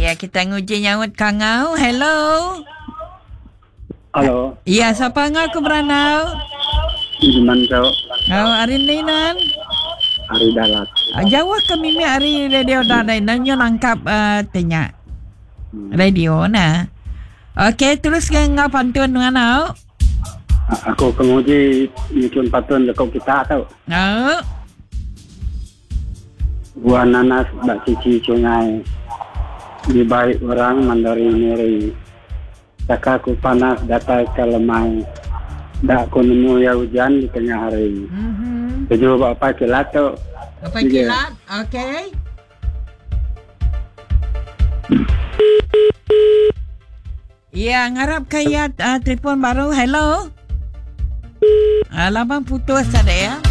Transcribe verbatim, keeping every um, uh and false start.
Ya, kita nguji nyawut kangau. Hello. Halo. Ya, siapa ngaku beranau? Iman kau. Oh, hari ni nan. Hari dalat. Jawa kami mi hari radio dadai nan yo nangkap uh, tanya. Hmm. Radio na. Okey, terus ke ngau pantun nganau. Aku penguji nyusun patun lekau kita tau. Oh. Buah nanas bak cici sungai. Di baik orang mandari neri. Cakaku panas datai ke lemai. Dak ku nemu ya hujan di tengah hari. Mhm. Tujuh apa kilat tu. Apa kilat? Okey. Ya, ngarap kaya uh, telefon baru. Hello. Alamak putus ada ya.